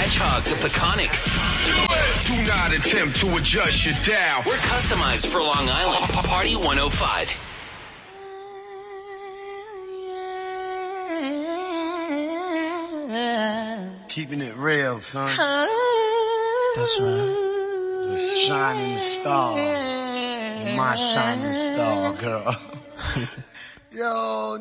Hedgehog the Peconic. Do not attempt to adjust your dial. We're customized for Long Island. Party 105. Keeping it real, son. That's right. The shining star. My shining star, girl. Yo.